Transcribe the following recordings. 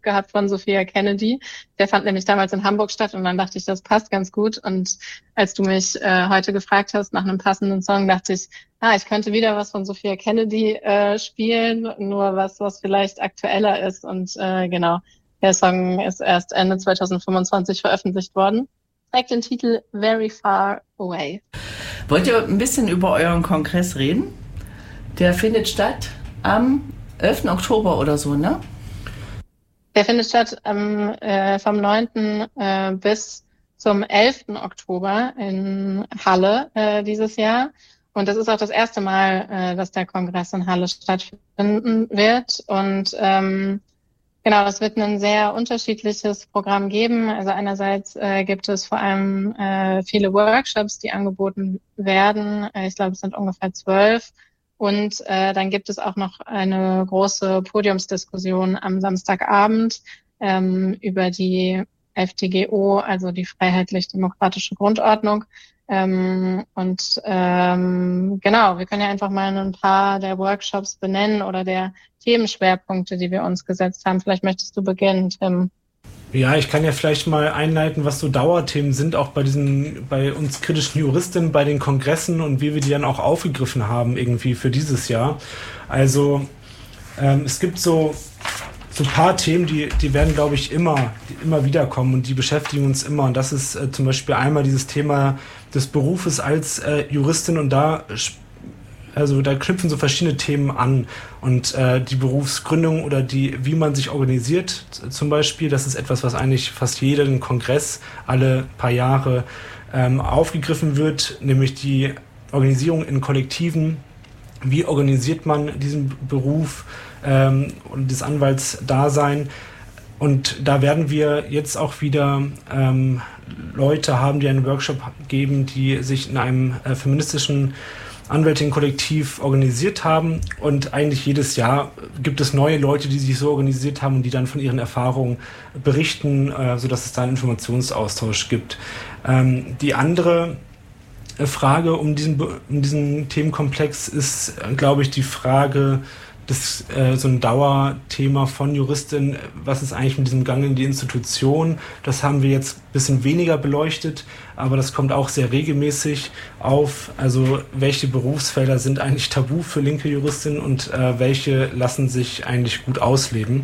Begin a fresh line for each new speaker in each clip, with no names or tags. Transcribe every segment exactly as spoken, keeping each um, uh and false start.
gehabt von Sophia Kennedy. Der fand nämlich damals in Hamburg statt und dann dachte ich, das passt ganz gut. Und als du mich äh, heute gefragt hast nach einem passenden Song, dachte ich, ah, ich könnte wieder was von Sophia Kennedy äh, spielen, nur was, was vielleicht aktueller ist. Und äh, genau, der Song ist erst Ende zwanzig fünfundzwanzig veröffentlicht worden. Trägt den Titel Very Far Away.
Wollt ihr ein bisschen über euren Kongress reden? Der findet statt am elften Oktober oder so, ne?
Der findet statt ähm, äh, vom neunten Äh, bis zum elften Oktober in Halle äh, dieses Jahr. Und das ist auch das erste Mal, äh, dass der Kongress in Halle stattfinden wird. Und ähm, genau, es wird ein sehr unterschiedliches Programm geben. Also einerseits äh, gibt es vor allem äh, viele Workshops, die angeboten werden. Äh, ich glaube, es sind ungefähr zwölf. Und äh, dann gibt es auch noch eine große Podiumsdiskussion am Samstagabend ähm, über die F D G O, also die Freiheitlich-Demokratische Grundordnung. Ähm, und ähm, genau, wir können ja einfach mal ein paar der Workshops benennen oder der Themenschwerpunkte, die wir uns gesetzt haben. Vielleicht möchtest du beginnen, Tim.
Ja, ich kann ja vielleicht mal einleiten, was so Dauerthemen sind, auch bei diesen, bei uns kritischen Juristinnen, bei den Kongressen und wie wir die dann auch aufgegriffen haben irgendwie für dieses Jahr. Also ähm, es gibt so so ein paar Themen, die die werden, glaube ich, immer immer wiederkommen und die beschäftigen uns immer. Und das ist äh, zum Beispiel einmal dieses Thema des Berufes als äh, Juristin und da Also da knüpfen so verschiedene Themen an und äh, die Berufsgründung oder die, wie man sich organisiert zum Beispiel, das ist etwas, was eigentlich fast jeden Kongress alle paar Jahre ähm, aufgegriffen wird, nämlich die Organisierung in Kollektiven. Wie organisiert man diesen Beruf ähm, und das Anwaltsdasein? Und da werden wir jetzt auch wieder ähm, Leute haben, die einen Workshop geben, die sich in einem äh, feministischen Anwältin-Kollektiv organisiert haben und eigentlich jedes Jahr gibt es neue Leute, die sich so organisiert haben und die dann von ihren Erfahrungen berichten, äh, sodass es da einen Informationsaustausch gibt. Ähm, die andere Frage um diesen, um diesen Themenkomplex ist, glaube ich, die Frage, das äh, so ein Dauerthema von Juristinnen, was ist eigentlich mit diesem Gang in die Institution? Das haben wir jetzt ein bisschen weniger beleuchtet, aber das kommt auch sehr regelmäßig auf. Also welche Berufsfelder sind eigentlich tabu für linke Juristinnen und äh, welche lassen sich eigentlich gut ausleben?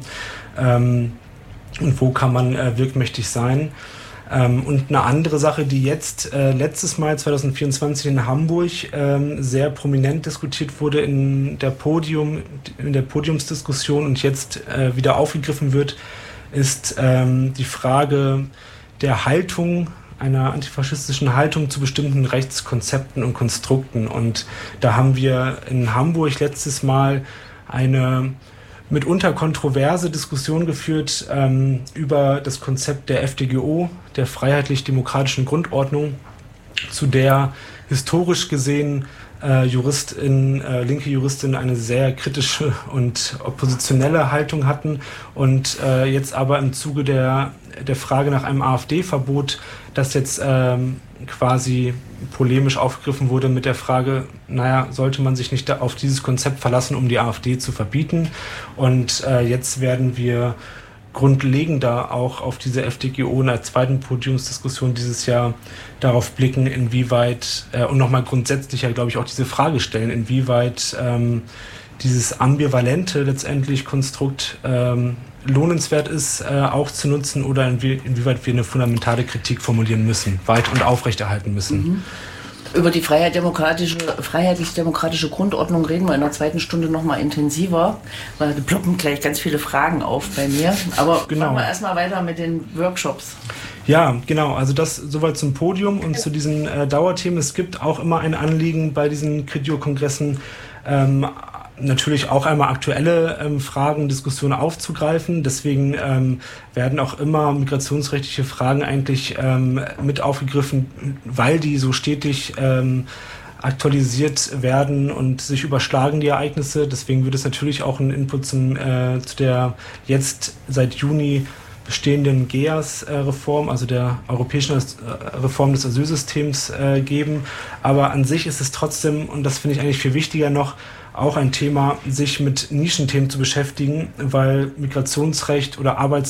Ähm, und wo kann man äh, wirkmächtig sein? Ähm, und eine andere Sache, die jetzt äh, letztes Mal zwanzig vierundzwanzig in Hamburg ähm, sehr prominent diskutiert wurde in der Podium, in der Podiumsdiskussion und jetzt äh, wieder aufgegriffen wird, ist ähm, die Frage der Haltung, einer antifaschistischen Haltung zu bestimmten Rechtskonzepten und Konstrukten. Und da haben wir in Hamburg letztes Mal eine mitunter kontroverse Diskussion geführt ähm, über das Konzept der F D G O, der Freiheitlich-Demokratischen Grundordnung, zu der historisch gesehen äh, Juristin, äh, linke Juristinnen eine sehr kritische und oppositionelle Haltung hatten und äh, jetzt aber im Zuge der, der Frage nach einem AfD-Verbot, das jetzt ähm, quasi polemisch aufgegriffen wurde mit der Frage, naja, sollte man sich nicht auf dieses Konzept verlassen, um die AfD zu verbieten? Und äh, jetzt werden wir grundlegender auch auf diese F D G O in der zweiten Podiumsdiskussion dieses Jahr darauf blicken, inwieweit, äh, und nochmal grundsätzlicher, glaube ich, auch diese Frage stellen, inwieweit ähm, dieses ambivalente letztendlich Konstrukt ähm, lohnenswert ist, äh, auch zu nutzen oder inwie- inwieweit wir eine fundamentale Kritik formulieren müssen, weit und aufrechterhalten müssen.
Mhm. Über die Freiheit-demokratische, freiheitlich-demokratische Grundordnung reden wir in der zweiten Stunde nochmal intensiver, weil da ploppen gleich ganz viele Fragen auf bei mir. Aber genau. Machen wir erstmal weiter mit den Workshops.
Ja, genau. Also das soweit zum Podium und zu diesen äh, Dauerthemen. Es gibt auch immer ein Anliegen bei diesen Kritio-Kongressen, ähm, natürlich auch einmal aktuelle ähm, Fragen, Diskussionen aufzugreifen. Deswegen ähm, werden auch immer migrationsrechtliche Fragen eigentlich ähm, mit aufgegriffen, weil die so stetig ähm, aktualisiert werden und sich überschlagen, die Ereignisse. Deswegen wird es natürlich auch einen Input zum, äh, zu der jetzt seit Juni bestehenden G E A S-Reform, also der europäischen Reform des Asylsystems, äh, geben. Aber an sich ist es trotzdem, und das finde ich eigentlich viel wichtiger noch, auch ein Thema, sich mit Nischenthemen zu beschäftigen, weil Migrationsrecht oder Arbeitsrecht